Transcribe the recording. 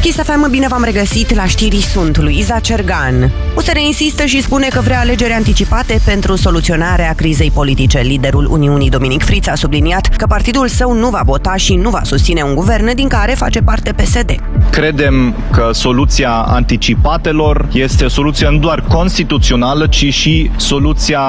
Kiss FM, bine v-am regăsit la știri, sunt Luiza Cergan. USR insistă și spune că vrea alegeri anticipate pentru soluționarea crizei politice. Liderul Uniunii, Dominic Friț, a subliniat că partidul său nu va vota și nu va susține un guvern din care face parte PSD. Credem că soluția anticipatelor este soluția nu doar constituțională, ci și soluția